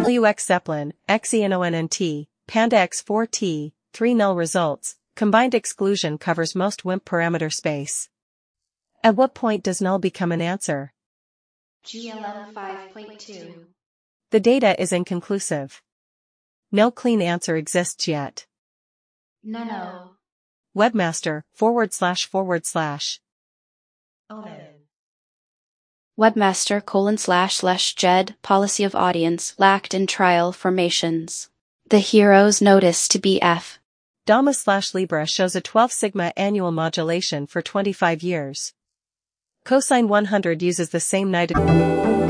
WX Zeppelin, XENONNT, Panda X4T, 3 null results, combined exclusion covers most WIMP parameter space. At what point does null become an answer? GLM 5.2. The data is inconclusive. No clean answer exists yet. No. Webmaster, // Omen. Webmaster://jed policy of audience lacked in trial formations. The hero's notice to BF. Damas/Libra shows a 12 sigma annual modulation for 25 years. Cosine 100 uses the same night.